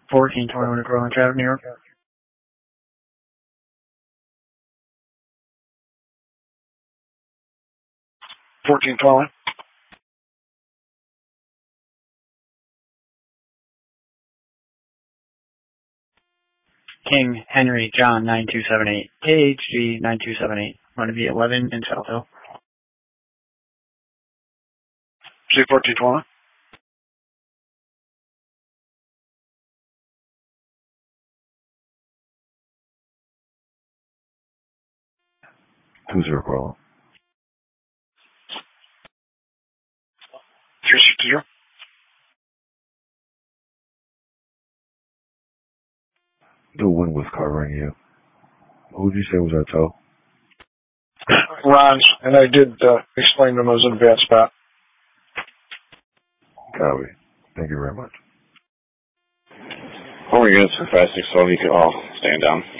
1421 Growing Drive, New York. 1421. King Henry John 9278. KHG 9278. Going to be 11 in South Hill. C1421. Who's your caller? 360. The wind was covering you. Who did you say was at tow? Ron's, and I did explain to him as an advanced bat. Copy. Thank you very much. Former units for 561, you can all stand down.